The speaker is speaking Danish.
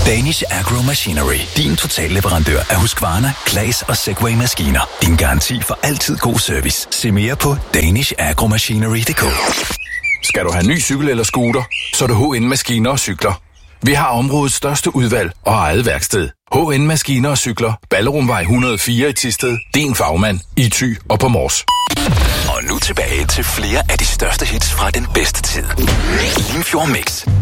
Danish Agro Machinery. Din totalleverandør af Husqvarna, Claas og Segway-maskiner. Din garanti for altid god service. Se mere på danishagromachinery.dk. Skal du have ny cykel eller scooter, så er det HN Maskiner og Cykler. Vi har områdets største udvalg og eget værksted. HN Maskiner og Cykler. Ballerumvej 104 i Thisted. Din fagmand i Thy og på Mors. Og nu tilbage til flere af de største hits fra den bedste tid. Limfjord Mix.